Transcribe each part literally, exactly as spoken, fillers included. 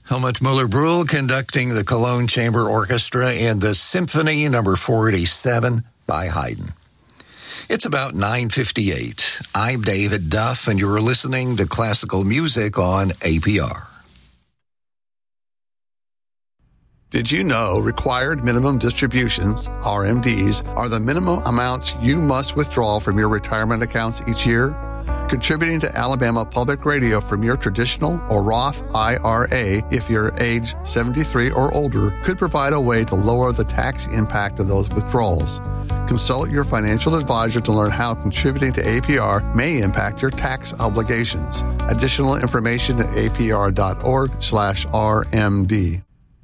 Helmut Muller-Brühl conducting the Cologne Chamber Orchestra in the Symphony number forty-seven by Haydn. It's about nine fifty-eight. I'm David Duff, and you're listening to classical music on A P R. Did you know required minimum distributions, R M Ds, are the minimum amounts you must withdraw from your retirement accounts each year? Contributing to Alabama Public Radio from your traditional or Roth I R A, if you're age seventy-three or older, could provide a way to lower the tax impact of those withdrawals. Consult your financial advisor to learn how contributing to A P R may impact your tax obligations. Additional information at apr.org slash RMD.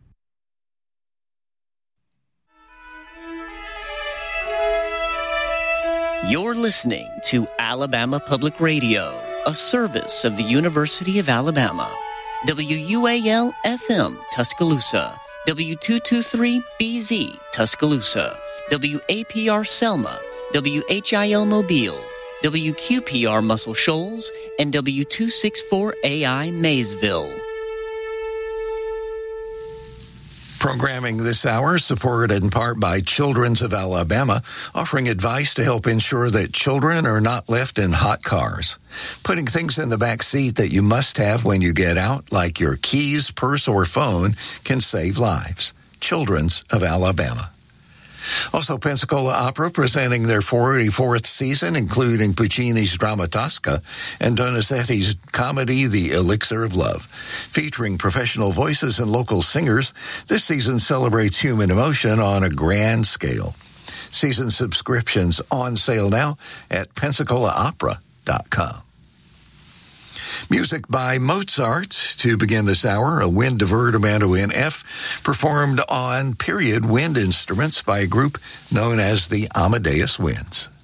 You're listening to Alabama Public Radio, a service of the University of Alabama. W U A L F M Tuscaloosa, W two twenty-three B Z Tuscaloosa, W A P R Selma, W H I L Mobile, W Q P R Muscle Shoals, and W two sixty-four A I Maysville. Programming this hour supported in part by Children's of Alabama, offering advice to help ensure that children are not left in hot cars. Putting things in the back seat that you must have when you get out, like your keys, purse, or phone, can save lives. Children's of Alabama. Also, Pensacola Opera presenting their forty-fourth season, including Puccini's Dramma Tosca and Donizetti's comedy The Elixir of Love. Featuring professional voices and local singers, this season celebrates human emotion on a grand scale. Season subscriptions on sale now at pensacola opera dot com. Music by Mozart to begin this hour, a wind divertimento in F, performed on period wind instruments by a group known as the Amadeus Winds.